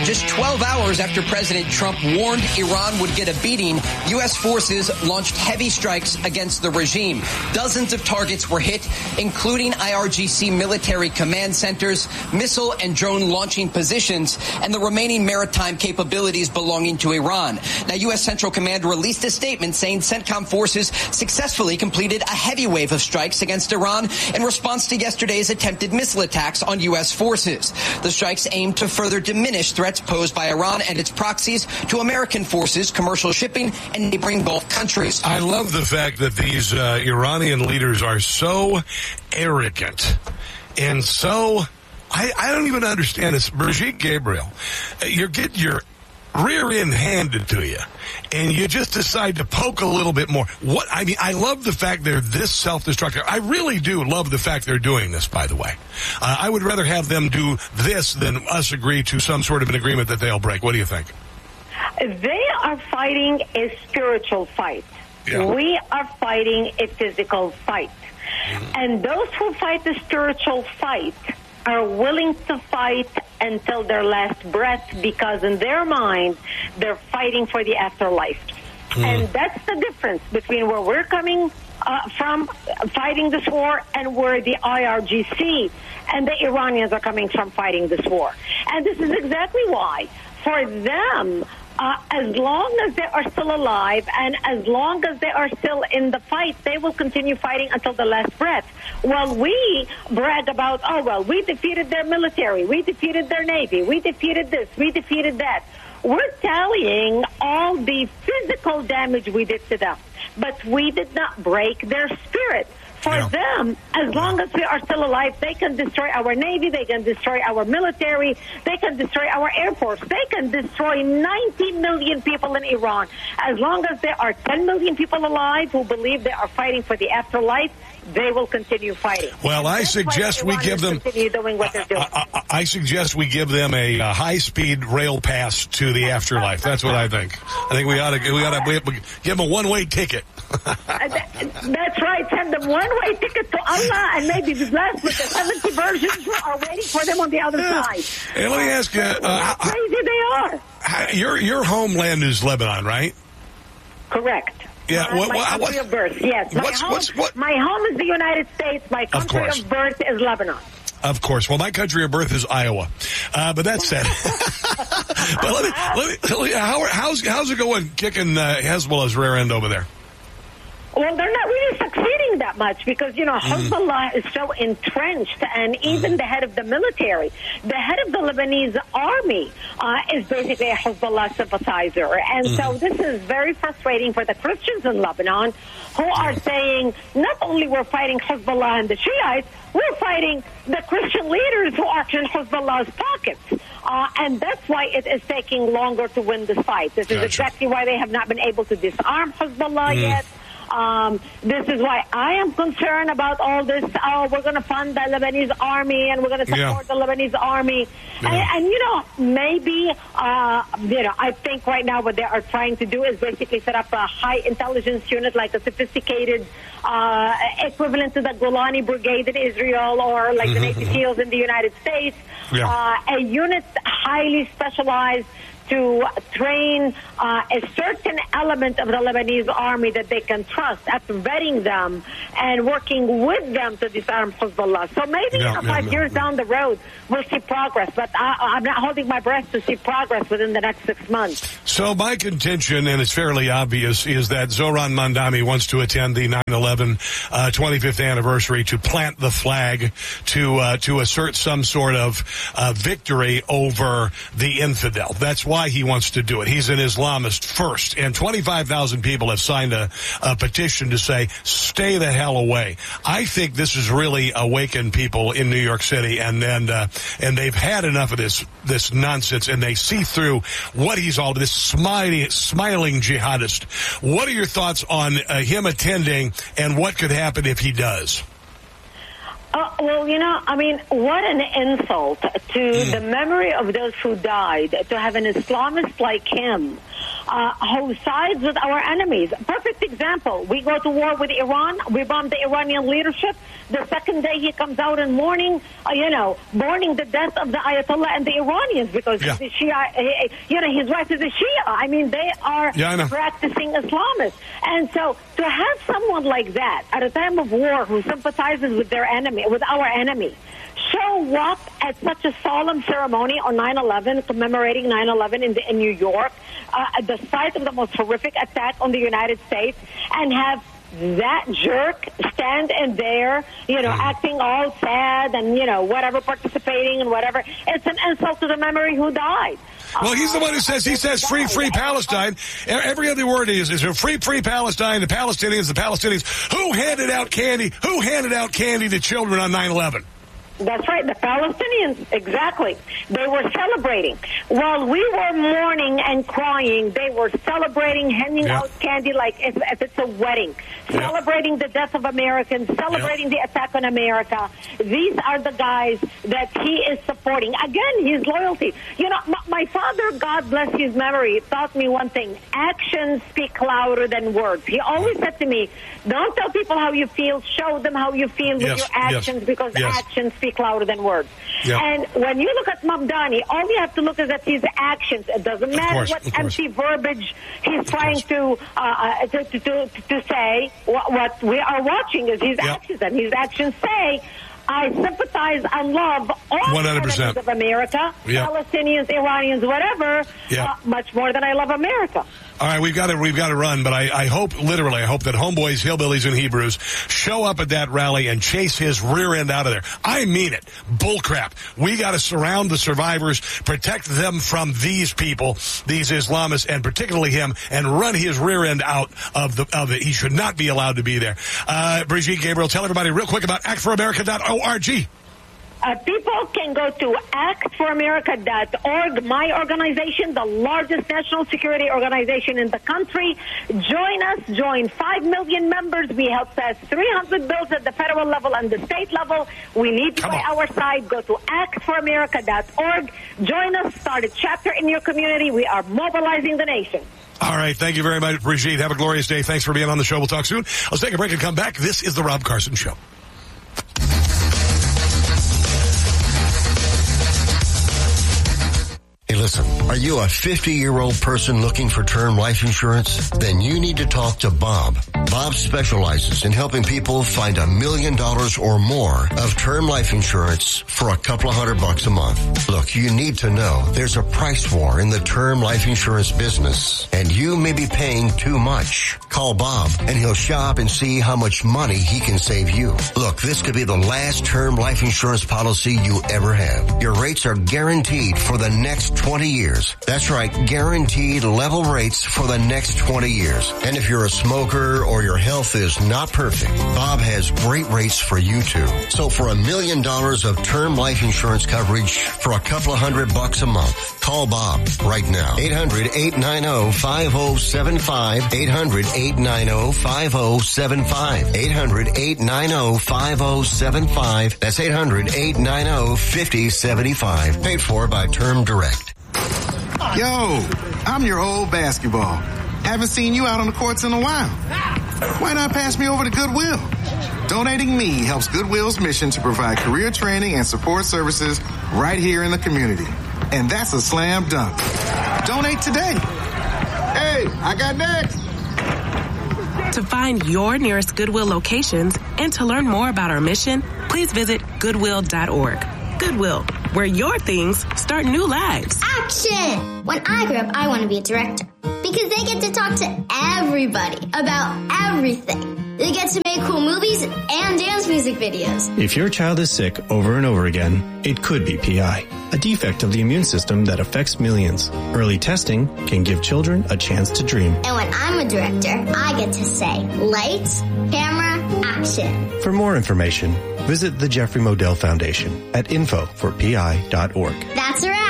Just 12 hours after President Trump warned Iran would get a beating, U.S. forces launched heavy strikes against the regime. Dozens of targets were hit, including IRGC military command centers, missile and drone launching positions, and the remaining maritime capabilities belonging to Iran. Now, U.S. Central Command released a statement saying CENTCOM forces successfully completed a heavy wave of strikes against Iran in response to yesterday's attempted missile attacks on U.S. forces. The strikes aim to further diminish threats posed by Iran and its proxies to American forces, commercial shipping, and neighboring Gulf countries. I love the fact that these Iranian leaders are so arrogant and so... I don't even understand this. Brigitte Gabriel, you get your rear end handed to you, and you just decide to poke a little bit more. I love the fact they're this self-destructive. I really do love the fact they're doing this, by the way. I would rather have them do this than us agree to some sort of an agreement that they'll break. What do you think? They are fighting a spiritual fight. Yeah. We are fighting a physical fight. Mm-hmm. And those who fight the spiritual fight are willing to fight until their last breath, because in their mind, they're fighting for the afterlife. And that's the difference between where we're coming from fighting this war and where the IRGC and the Iranians are coming from fighting this war. And this is exactly why, for them, as long as they are still alive and as long as they are still in the fight, they will continue fighting until the last breath. While we brag about, we defeated their military, we defeated their navy, we defeated this, we defeated that. We're tallying all the physical damage we did to them, but we did not break their spirit. For them, as long as we are still alive, they can destroy our Navy, they can destroy our military, they can destroy our Air Force, they can destroy 90 million people in Iran. As long as there are 10 million people alive who believe they are fighting for the afterlife, they will continue fighting. Well, I suggest we give them. Continue doing what they're doing. I suggest we give them a high-speed rail pass to the afterlife. That's what I think. I think we ought to give them a one-way ticket. That's right. Send them one-way ticket to Allah, and maybe be blessed with the 70 versions who are waiting for them on the other side. Hey, let me ask you, how crazy they are. Your homeland is Lebanon, right? Correct. Yeah, my country of birth, yes. My home is the United States. My country of birth is Lebanon. Of course. Well, my country of birth is Iowa. But that said, but let me how's it going kicking Hezbollah's rear end over there? Well, they're not really succeeding that much because, Hezbollah is so entrenched, and even the head of the military, the head of the Lebanese army is basically a Hezbollah sympathizer. And so this is very frustrating for the Christians in Lebanon who are saying not only we're fighting Hezbollah and the Shiites, we're fighting the Christian leaders who are in Hezbollah's pockets. And that's why it is taking longer to win this fight. This is exactly why they have not been able to disarm Hezbollah yet. This is why I am concerned about all this. We're going to fund the Lebanese army and we're going to support the Lebanese army. And maybe, I think right now what they are trying to do is basically set up a high intelligence unit, like a sophisticated equivalent to the Golani Brigade in Israel or like the Navy SEALs in the United States. A unit highly specialized to train a certain element of the Lebanese army that they can trust after vetting them and working with them to disarm Hezbollah. So maybe 5 years down the road, we'll see progress. But I'm not holding my breath to see progress within the next 6 months. So my contention, and it's fairly obvious, is that Zohran Mamdani wants to attend the 9/11 25th anniversary to plant the flag to assert some sort of victory over the infidel. That's why he wants to do it. He's an Islamist first, and 25,000 people have signed a petition to say, stay the hell away. I think this has really awakened people in New York City, and they've had enough of this nonsense, and they see through what he's all, this smiling jihadist. What are your thoughts on him attending, and what could happen if he does? What an insult to the memory of those who died, to have an Islamist like him who sides with our enemies. Perfect example. We go to war with Iran. We bomb the Iranian leadership. The second day he comes out in mourning, mourning the death of the Ayatollah and the Iranians because he's a Shia. His wife is a Shia. I mean, they are practicing Islamists. And so to have someone like that at a time of war who sympathizes with their enemy, with our enemy, show up at such a solemn ceremony on 9/11, commemorating 9/11 in New York, at the site of the most horrific attack on the United States, and have that jerk stand in there, acting all sad and, whatever, participating and whatever. It's an insult to the memory who died. Well, he's the one who says free Palestine. Every other word is free Palestine, the Palestinians. Who handed out candy to children on 9/11? That's right, the Palestinians, exactly. They were celebrating. While we were mourning and crying, they were celebrating, handing out candy like if it's a wedding, celebrating the death of Americans, celebrating the attack on America. These are the guys that he is supporting. Again, his loyalty. My father, God bless his memory, taught me one thing. Actions speak louder than words. He always said to me, don't tell people how you feel, show them how you feel with your actions because actions speak louder than words. Yep. And when you look at Mamdani, all you have to look is at his actions. it doesn't matter what empty verbiage he's trying to say. What we are watching is his actions, and his actions say, I sympathize and love all 100%. Enemies of America, Palestinians, Iranians, whatever, much more than I love America. All right, we've got to run, but I hope that homeboys, hillbillies, and Hebrews show up at that rally and chase his rear end out of there. I mean it. Bullcrap. We got to surround the survivors, protect them from these people, these Islamists, and particularly him, and run his rear end out of the. He should not be allowed to be there. Brigitte, Gabriel, tell everybody real quick about actforamerica.org. People can go to actforamerica.org, my organization, the largest national security organization in the country. Join us. Join 5 million members. We help pass 300 bills at the federal level and the state level. We need you by our side. Go to actforamerica.org. Join us. Start a chapter in your community. We are mobilizing the nation. All right. Thank you very much, Brigitte. Have a glorious day. Thanks for being on the show. We'll talk soon. Let's take a break and come back. This is The Rob Carson Show. Hey, listen, are you a 50-year-old person looking for term life insurance? Then you need to talk to Bob. Bob specializes in helping people find $1 million or more of term life insurance for a couple of $100 a month. Look, you need to know there's a price war in the term life insurance business, and you may be paying too much. Call Bob, and he'll shop and see how much money he can save you. Look, this could be the last term life insurance policy you ever have. Your rates are guaranteed for the next 20 years. That's right, guaranteed level rates for the next 20 years. And if you're a smoker or your health is not perfect, Bob has great rates for you too. So for $1 million of term life insurance coverage for a couple of $100 a month, call Bob right now. 800-890-5075. 800-890-5075. 800-890-5075. That's 800-890-5075. Paid for by Term Direct. Yo, I'm your old basketball. Haven't seen you out on the courts in a while. Why not pass me over to Goodwill? Donating me helps Goodwill's mission to provide career training and support services right here in the community. And that's a slam dunk. Donate today. Hey, I got next. To find your nearest Goodwill locations and to learn more about our mission, please visit Goodwill.org. Goodwill, where your things start new lives. Action! When I grow up, I want to be a director because they get to talk to everybody about everything. They get to make cool movies and dance music videos. If your child is sick over and over again, it could be PI, a defect of the immune system that affects millions. Early testing can give children a chance to dream. And when I'm a director, I get to say, lights, camera, action. For more information, visit the Jeffrey Modell Foundation at info4pi.org. That's a wrap.